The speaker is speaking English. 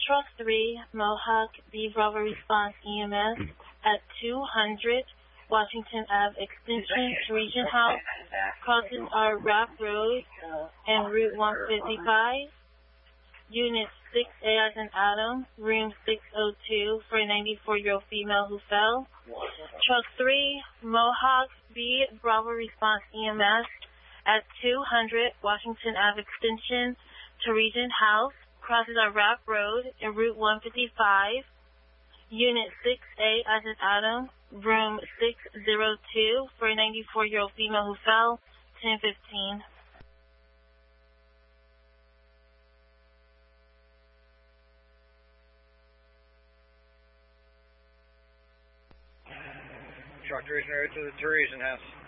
Truck 3, Mohawk B Bravo Response EMS at 200 Washington Ave Extension to Region House, crosses our Raft Road and Route 155. Unit 6A as in Adam, room 602 for a 94-year-old female who fell. Truck 3, Mohawk B Bravo Response EMS at 200 Washington Ave Extension to Regent House, crosses our Raft Road and Route 155. Unit 6A as in Adam, room 602 for a 94-year-old female who fell, 10:15. Truck 3 is married to the Teresian House.